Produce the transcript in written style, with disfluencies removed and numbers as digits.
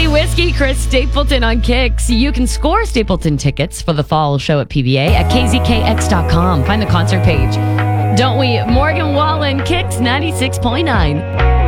Whiskey, whiskey, Chris Stapleton on Kicks. You can score Stapleton tickets for the fall show at PBA at kzkx.com. Find the concert page. Don't we? Morgan Wallen, Kicks 96.9.